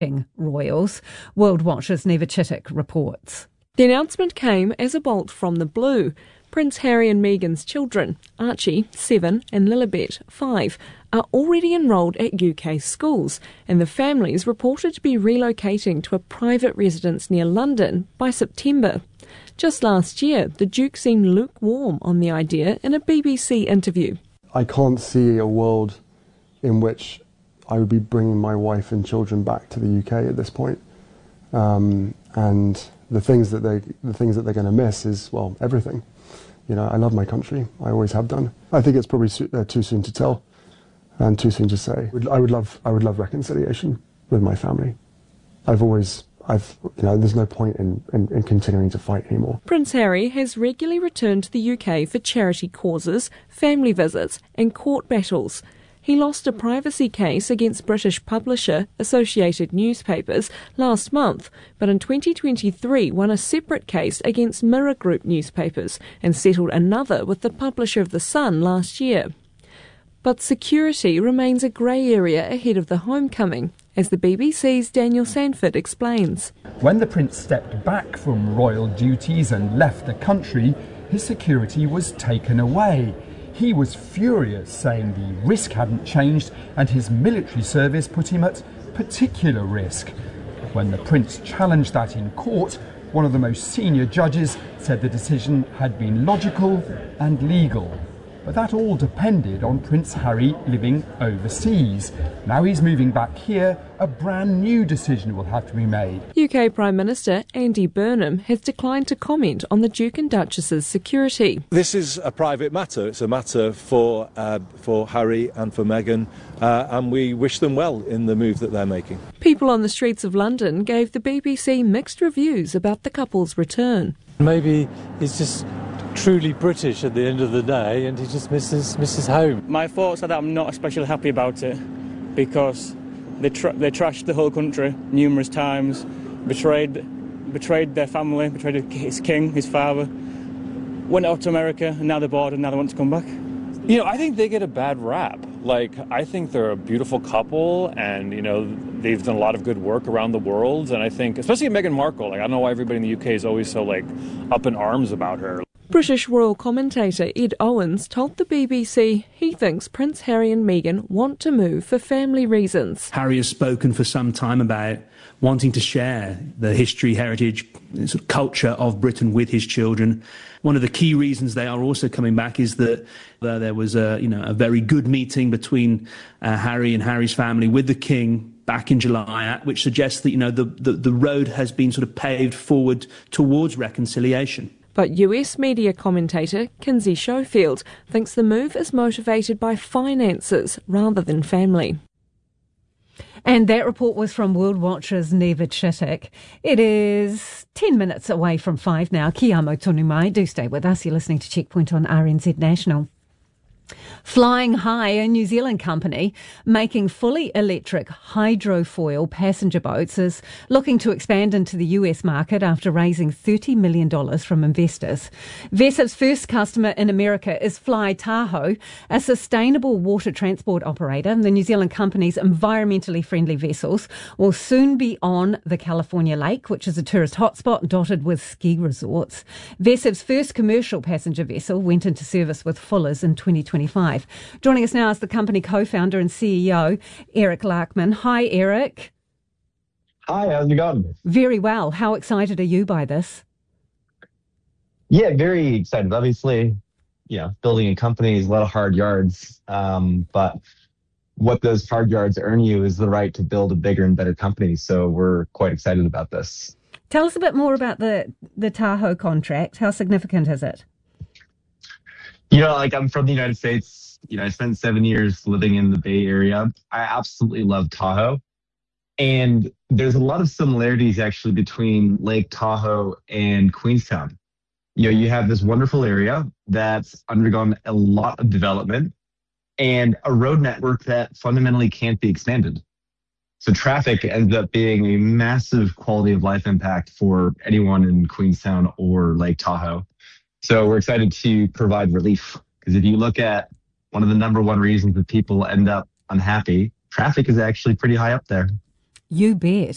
royals. World Watch's Neva Chittick reports. The announcement came as a bolt from the blue. Prince Harry and Meghan's children, Archie, 7, and Lilibet, 5, are already enrolled at UK schools, and the families reported to be relocating to a private residence near London by September. Just last year, the Duke seemed lukewarm on the idea in a BBC interview. I can't see a world in which I would be bringing my wife and children back to the UK at this point. And the things that they're going to miss is, well, everything. You know, I love my country. I always have done. I think it's probably too soon to tell and too soon to say. I would love reconciliation with my family. There's no point in continuing to fight anymore. Prince Harry has regularly returned to the UK for charity causes, family visits and court battles. He lost a privacy case against British publisher Associated Newspapers last month, but in 2023 won a separate case against Mirror Group newspapers and settled another with the publisher of The Sun last year. But security remains a grey area ahead of the homecoming, as the BBC's Daniel Sanford explains. When the Prince stepped back from royal duties and left the country, his security was taken away. He was furious, saying the risk hadn't changed and his military service put him at particular risk. When the Prince challenged that in court, one of the most senior judges said the decision had been logical and legal. But that all depended on Prince Harry living overseas. Now he's moving back here, a brand new decision will have to be made. UK Prime Minister Andy Burnham has declined to comment on the Duke and Duchess's security. This is a private matter. It's a matter for Harry and for Meghan, and we wish them well in the move that they're making. People on the streets of London gave the BBC mixed reviews about the couple's return. Maybe it's just truly British at the end of the day and he just misses home. My thoughts are that I'm not especially happy about it because they trashed the whole country numerous times, betrayed their family, betrayed his king, his father, went out to America and now they're bored and now they want to come back. You know, I think they get a bad rap. Like, I think they're a beautiful couple and, you know, they've done a lot of good work around the world. And I think, especially Meghan Markle, like, I don't know why everybody in the UK is always so, like, up in arms about her. British royal commentator Ed Owens told the BBC he thinks Prince Harry and Meghan want to move for family reasons. Harry has spoken for some time about wanting to share the history, heritage, sort of culture of Britain with his children. One of the key reasons they are also coming back is that there was a very good meeting between Harry and Harry's family with the King back in July, which suggests that the road has been sort of paved forward towards reconciliation. But US media commentator Kinsey Schofield thinks the move is motivated by finances rather than family. And that report was from World Watch's Neva Chittick. It is 10 minutes away from 5 now. Kia amo tonu mai. Do stay with us. You're listening to Checkpoint on RNZ National. Flying High, a New Zealand company making fully electric hydrofoil passenger boats, is looking to expand into the US market after raising $30 million from investors. VESA's first customer in America is Fly Tahoe, a sustainable water transport operator. The New Zealand company's environmentally friendly vessels will soon be on the California Lake, which is a tourist hotspot dotted with ski resorts. VESA's first commercial passenger vessel went into service with Fuller's in 2025. Joining us now is the company co-founder and CEO, Eric Larkman. Hi, Eric. Hi, how's it going? Very well. How excited are you by this? Yeah, very excited. Obviously, building a company is a lot of hard yards, but what those hard yards earn you is the right to build a bigger and better company. So we're quite excited about this. Tell us a bit more about the Tahoe contract. How significant is it? I'm from the United States. I spent 7 years living in the Bay Area. I absolutely love Tahoe. And there's a lot of similarities actually between Lake Tahoe and Queenstown. You have this wonderful area that's undergone a lot of development and a road network that fundamentally can't be expanded. So traffic ends up being a massive quality of life impact for anyone in Queenstown or Lake Tahoe. So we're excited to provide relief, because if you look at one of the number one reasons that people end up unhappy, traffic is actually pretty high up there. You bet.